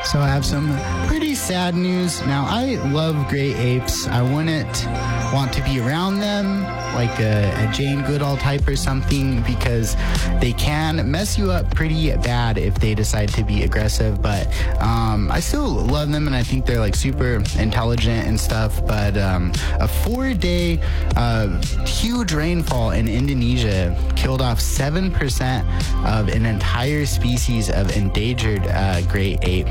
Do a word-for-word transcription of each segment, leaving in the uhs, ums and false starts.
So I have some pretty sad news. Now, I love gray apes. I wouldn't want to be around them like a, a Jane Goodall type or something because they can mess you up pretty bad if they decide to be aggressive. But um, I still love them, and I think they're like super intelligent and stuff. But um, a four-day uh, huge rainfall in Indonesia killed off seven percent of an entire species of endangered uh, gray ape.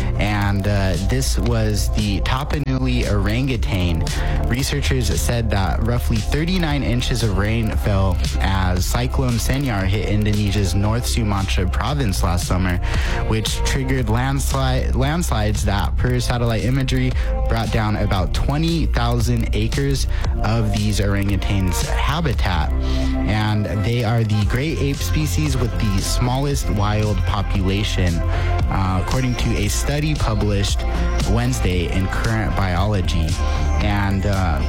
And uh, this was the Tapanuli orangutan. Researchers said that roughly thirty-nine inches of rain fell as Cyclone Senyar hit Indonesia's North Sumatra province last summer, which triggered landslide, landslides that, per satellite imagery, brought down about twenty thousand acres of these orangutans' habitat. And they are the gray ape species with the smallest wild population, uh, according to a study published Wednesday in Current Biology. And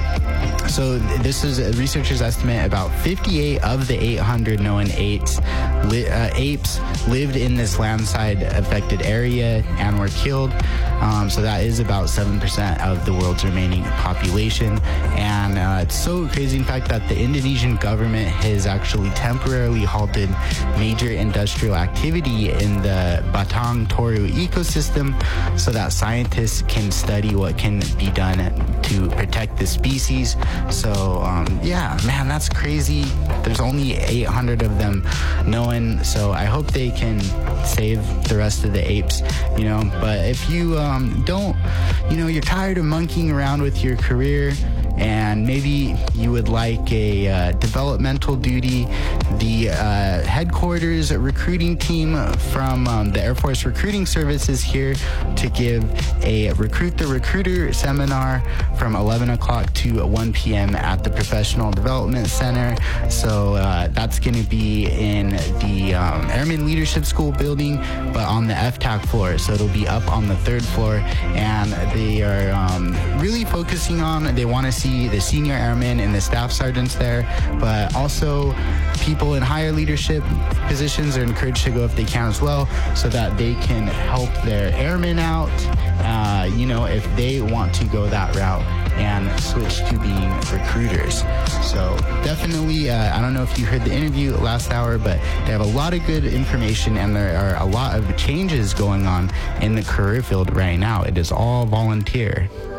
uh, so this is a researcher's estimate. About fifty-eight of the eight hundred known apes, li- uh, apes lived in this landslide-affected area and were killed. Um, so that is about seven percent of the world's remaining population. And uh, it's so crazy, in fact, that the Indonesian government has actually temporarily halted major industrial activity in the Batang Toru ecosystem so that scientists can study what can be done to protect the species. So, um, yeah, man, that's crazy. There's only eight hundred of them known, so I hope they can save the rest of the apes, you know. But if you um, don't, you know, you're tired of monkeying around with your career, and maybe you would like a uh, developmental duty, the uh, headquarters recruiting team from um, the Air Force Recruiting Service is here to give a Recruit the Recruiter seminar from eleven o'clock to one p.m. at the Professional Development Center. So uh, that's going to be in the um, Airman Leadership School building, but on the F TAC floor. So it'll be up on the third floor, and they are um, really focusing on, they want to see the senior airmen and the staff sergeants there, but also people in higher leadership positions are encouraged to go if they can as well, so that they can help their airmen out, uh, you know, if they want to go that route and switch to being recruiters. So definitely, uh, I don't know if you heard the interview last hour, but they have a lot of good information, and there are a lot of changes going on in the career field right now. It is all volunteer.